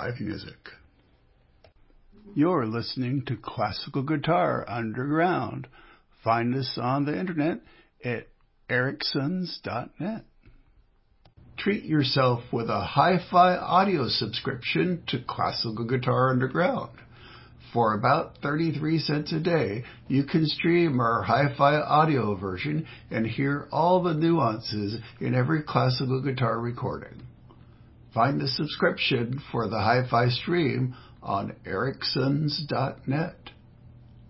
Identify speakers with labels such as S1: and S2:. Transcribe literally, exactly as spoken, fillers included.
S1: live music. You're listening to Classical Guitar Underground. Find us on the internet at ericsons dot net. Treat yourself with a hi-fi audio subscription to Classical Guitar Underground. For about thirty-three cents a day, you can stream our hi-fi audio version and hear all the nuances in every classical guitar recording. Find the subscription for the hi-fi stream on ericsons dot net.